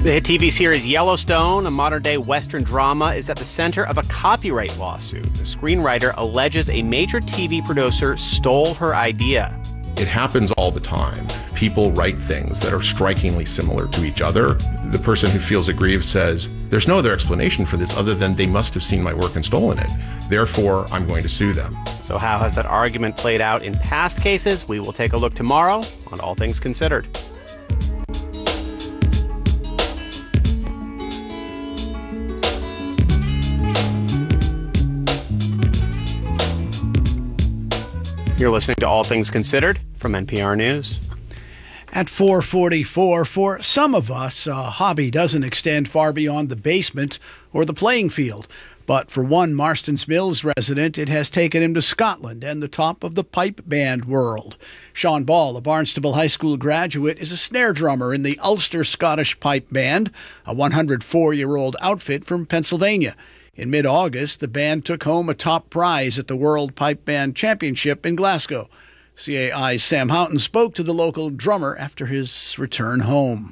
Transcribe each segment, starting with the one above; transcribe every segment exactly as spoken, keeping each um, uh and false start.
The hit T V series Yellowstone, a modern-day Western drama, is at the center of a copyright lawsuit. The screenwriter alleges a major T V producer stole her idea. It happens all the time. People write things that are strikingly similar to each other. The person who feels aggrieved says, there's no other explanation for this other than they must have seen my work and stolen it. Therefore, I'm going to sue them. So how has that argument played out in past cases? We will take a look tomorrow on All Things Considered. You're listening to All Things Considered from N P R News. At four forty-four, for some of us, a hobby doesn't extend far beyond the basement or the playing field. But for one Marston's Mills resident, it has taken him to Scotland and the top of the pipe band world. Sean Ball, a Barnstable High School graduate, is a snare drummer in the Ulster Scottish Pipe Band, a one hundred four-year-old outfit from Pennsylvania. In mid-August, the band took home a top prize at the World Pipe Band Championship in Glasgow. C A I's Sam Houghton spoke to the local drummer after his return home.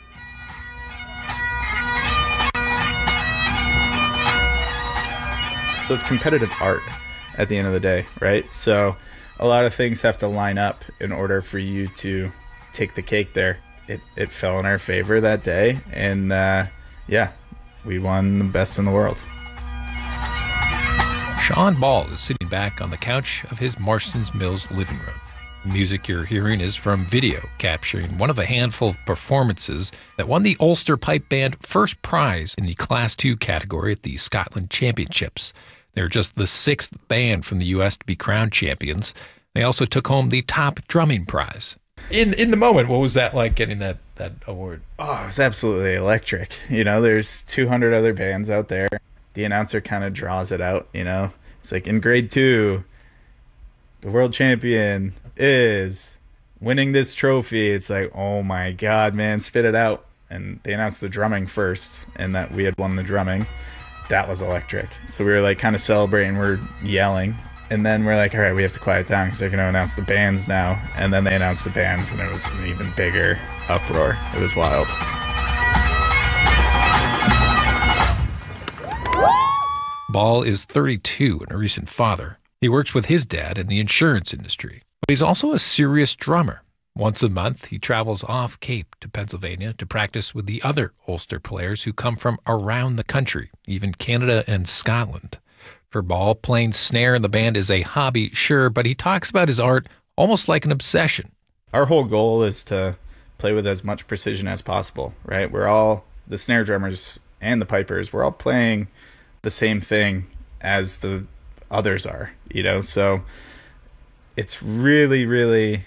So it's competitive art at the end of the day, right? So a lot of things have to line up in order for you to take the cake there. It, it fell in our favor that day, and uh, yeah, we won the best in the world. Sean Ball is sitting back on the couch of his Marston's Mills living room. The music you're hearing is from video capturing one of a handful of performances that won the Ulster Pipe Band first prize in the Class two category at the Scotland Championships. They're just the sixth band from the U S to be crowned champions. They also took home the top drumming prize. In in the moment, what was that like getting that, that award? Oh, it was absolutely electric. You know, there's two hundred other bands out there. The announcer kind of draws it out, you know. It's like, in grade two, the world champion is winning this trophy. It's like, oh my God, man, spit it out. And they announced the drumming first, and that we had won the drumming. That was electric. So we were like kind of celebrating, we're yelling. And then we're like, all right, we have to quiet down because they're going to announce the bands now. And then they announced the bands, and it was an even bigger uproar. It was wild. Ball is thirty-two and a recent father. He works with his dad in the insurance industry, but he's also a serious drummer. Once a month, he travels off Cape to Pennsylvania to practice with the other Ulster players who come from around the country, even Canada and Scotland. For Ball, playing snare in the band is a hobby, sure, but he talks about his art almost like an obsession. Our whole goal is to play with as much precision as possible, right? We're all, the snare drummers and the pipers, we're all playing the same thing as the others are, you know? So it's really, really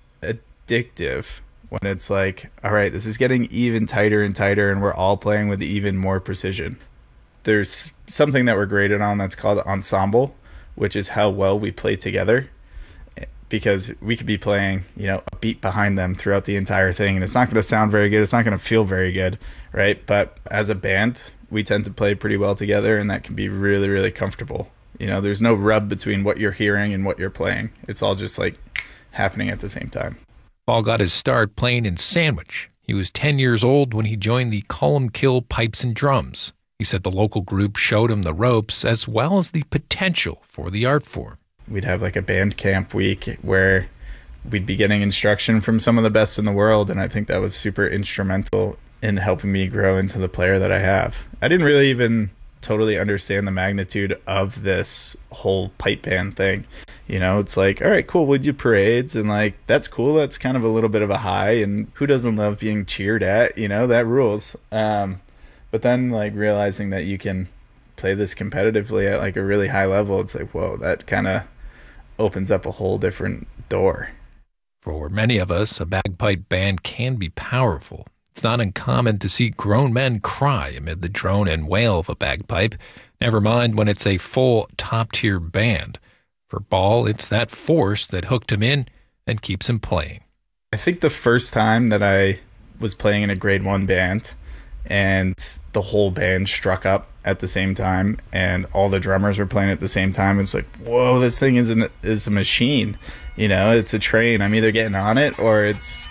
addictive when it's like, all right, this is getting even tighter and tighter, and we're all playing with even more precision. There's something that we're graded on that's called ensemble, which is how well we play together, because we could be playing, you know, a beat behind them throughout the entire thing, and it's not going to sound very good. It's not going to feel very good, right? But as a band, we tend to play pretty well together, and that can be really, really comfortable. You know, there's no rub between what you're hearing and what you're playing. It's all just like happening at the same time. Ball got his start playing in Sandwich. He was ten years old when he joined the Columkill Pipes and Drums. He said the local group showed him the ropes as well as the potential for the art form. We'd have like a band camp week where we'd be getting instruction from some of the best in the world, and I think that was super instrumental in helping me grow into the player that I have. I didn't really even totally understand the magnitude of this whole pipe band thing. You know, it's like, all right, cool, we do parades, and like, that's cool. That's kind of a little bit of a high, and who doesn't love being cheered at? You know, that rules. Um, but then like realizing that you can play this competitively at like a really high level, it's like, whoa, that kind of opens up a whole different door. For many of us, a bagpipe band can be powerful. It's not uncommon to see grown men cry amid the drone and wail of a bagpipe, never mind when it's a full top-tier band. For Ball, it's that force that hooked him in and keeps him playing. I think the first time that I was playing in a grade one band and the whole band struck up at the same time and all the drummers were playing at the same time, it's like, whoa, this thing is, an, is a machine. You know, it's a train. I'm either getting on it or it's